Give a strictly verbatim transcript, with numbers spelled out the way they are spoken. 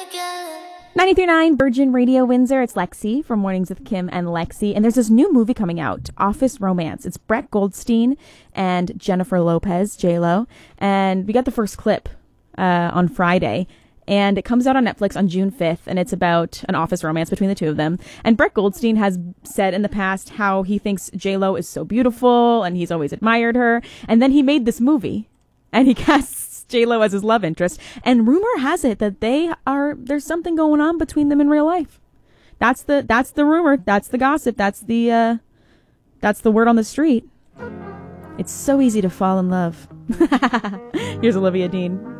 ninety-three point nine Virgin Radio Windsor. It's Lexi from Mornings with Kim and Lexi. And there's this new movie coming out, Office Romance. It's Brett Goldstein and Jennifer Lopez, J-Lo. And we got the first clip uh, on Friday. And it comes out on Netflix on June fifth. And it's about an office romance between the two of them. And Brett Goldstein has said in the past how he thinks J-Lo is so beautiful and he's always admired her. And then he made this movie. And he casts J-Lo as his love interest, and rumor has it that they are there's something going on between them in real life. That's the that's the rumor, that's the gossip, that's the uh, that's the word on the street. It's so easy to fall in love. Here's Olivia Dean.